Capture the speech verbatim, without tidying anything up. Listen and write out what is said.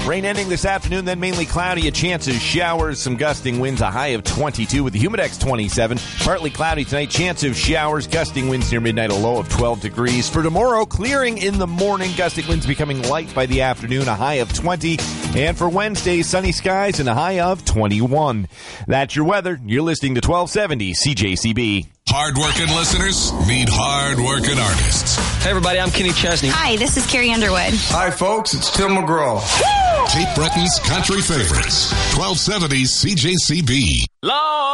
Rain ending this afternoon, then mainly cloudy, a chance of showers, some gusting winds, a high of twenty-two with the Humidex twenty-seven. Partly cloudy tonight, chance of showers, gusting winds near midnight, a low of twelve degrees. For tomorrow, clearing in the morning, gusting winds becoming light by the afternoon, a high of twenty. And for Wednesday, sunny skies and a high of twenty-one. That's your weather. You're listening to twelve seventy C J C B. Hard-working listeners meet hard-working artists. Hey, everybody, I'm Kenny Chesney. Hi, this is Carrie Underwood. Hi, folks, it's Tim McGraw. Cape Breton's country favorites. twelve seventy C J C B. Lord.